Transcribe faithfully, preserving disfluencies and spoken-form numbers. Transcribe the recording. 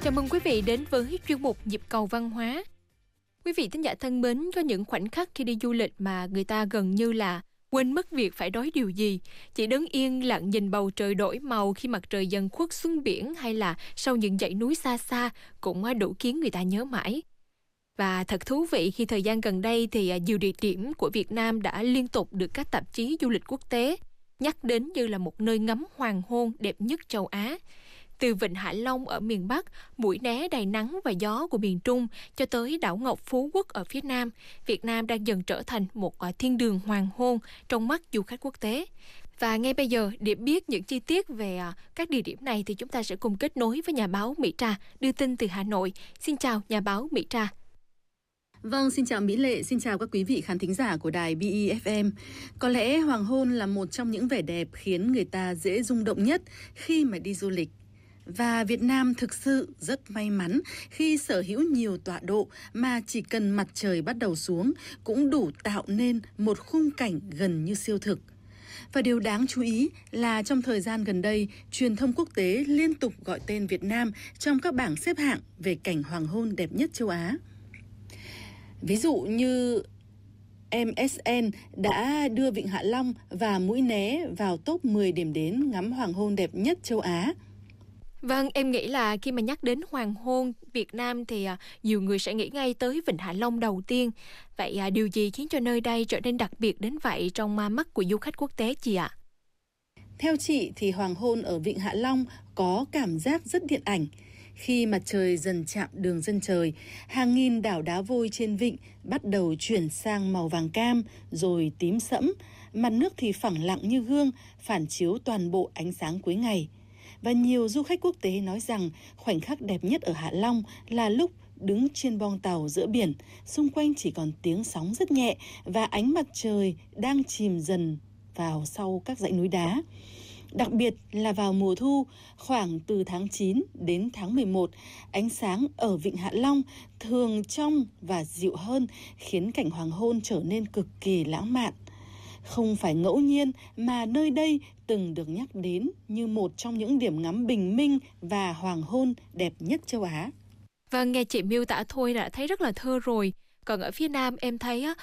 Chào mừng quý vị đến với chuyên mục Nhịp cầu văn hóa. Quý vị thính giả thân mến, có những khoảnh khắc khi đi du lịch mà người ta gần như là quên mất việc phải đói điều gì. Chỉ đứng yên lặng nhìn bầu trời đổi màu khi mặt trời dần khuất xuống biển, hay là sau những dãy núi xa xa cũng đủ khiến người ta nhớ mãi. Và thật thú vị khi thời gian gần đây thì nhiều địa điểm của Việt Nam đã liên tục được các tạp chí du lịch quốc tế nhắc đến như là một nơi ngắm hoàng hôn đẹp nhất châu Á. Từ Vịnh Hạ Long ở miền Bắc, Mũi Né đầy nắng và gió của miền Trung cho tới đảo ngọc Phú Quốc ở phía Nam, Việt Nam đang dần trở thành một thiên đường hoàng hôn trong mắt du khách quốc tế. Và ngay bây giờ, để biết những chi tiết về các địa điểm này thì chúng ta sẽ cùng kết nối với nhà báo Mỹ Trà, đưa tin từ Hà Nội. Xin chào nhà báo Mỹ Trà. Vâng, xin chào Mỹ Lệ, xin chào các quý vị khán thính giả của đài bê e ép em. Có lẽ hoàng hôn là một trong những vẻ đẹp khiến người ta dễ rung động nhất khi mà đi du lịch. Và Việt Nam thực sự rất may mắn khi sở hữu nhiều tọa độ mà chỉ cần mặt trời bắt đầu xuống cũng đủ tạo nên một khung cảnh gần như siêu thực. Và điều đáng chú ý là trong thời gian gần đây, truyền thông quốc tế liên tục gọi tên Việt Nam trong các bảng xếp hạng về cảnh hoàng hôn đẹp nhất châu Á. Ví dụ như em ét en đã đưa Vịnh Hạ Long và Mũi Né vào top mười điểm đến ngắm hoàng hôn đẹp nhất châu Á. Vâng, em nghĩ là khi mà nhắc đến hoàng hôn Việt Nam thì à, nhiều người sẽ nghĩ ngay tới Vịnh Hạ Long đầu tiên. Vậy à, điều gì khiến cho nơi đây trở nên đặc biệt đến vậy trong à, mắt của du khách quốc tế chị ạ? Theo chị thì hoàng hôn ở Vịnh Hạ Long có cảm giác rất điện ảnh. Khi mặt trời dần chạm đường chân trời, hàng nghìn đảo đá vôi trên vịnh bắt đầu chuyển sang màu vàng cam rồi tím sẫm, mặt nước thì phẳng lặng như gương, phản chiếu toàn bộ ánh sáng cuối ngày. Và nhiều du khách quốc tế nói rằng khoảnh khắc đẹp nhất ở Hạ Long là lúc đứng trên boong tàu giữa biển, xung quanh chỉ còn tiếng sóng rất nhẹ và ánh mặt trời đang chìm dần vào sau các dãy núi đá. Đặc biệt là vào mùa thu, khoảng từ tháng chín đến tháng mười một, ánh sáng ở Vịnh Hạ Long thường trong và dịu hơn, khiến cảnh hoàng hôn trở nên cực kỳ lãng mạn. Không phải ngẫu nhiên mà nơi đây từng được nhắc đến như một trong những điểm ngắm bình minh và hoàng hôn đẹp nhất châu Á. Vâng, nghe chị miêu tả thôi đã thấy rất là thơ rồi. Còn ở phía Nam em thấy á,